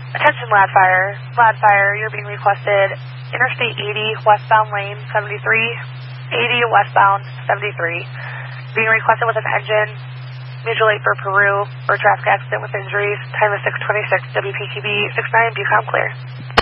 Attention Lad Fire. Lad Fire, you're being requested Interstate 80, westbound lane 73, 80 westbound 73. Being requested with an engine, mutual aid for Peru, for traffic accident with injuries. Time is 6:26, WPTB 69, Bucom clear.